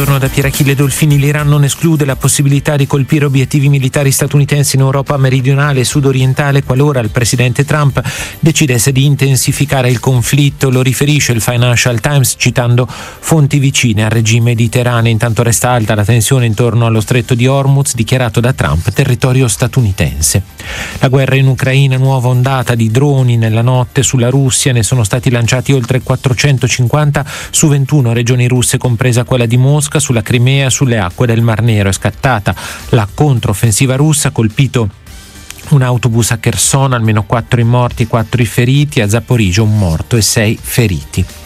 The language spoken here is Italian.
Buongiorno da Pierachille Dolfini. L'Iran non esclude la possibilità di colpire obiettivi militari statunitensi in Europa meridionale e sudorientale qualora il presidente Trump decidesse di intensificare il conflitto. Lo riferisce il Financial Times citando fonti vicine al regime di Teheran. Intanto resta alta la tensione intorno allo stretto di Hormuz, dichiarato da Trump territorio statunitense. La guerra in Ucraina, nuova ondata di droni nella notte sulla Russia, ne sono stati lanciati oltre 450 su 21 regioni russe, compresa quella di Mosca. Sulla Crimea, sulle acque del Mar Nero è scattata la controffensiva russa, colpito un autobus a Kherson, almeno 4 i morti e 4 i feriti, a Zaporizhzhia un morto e 6 feriti.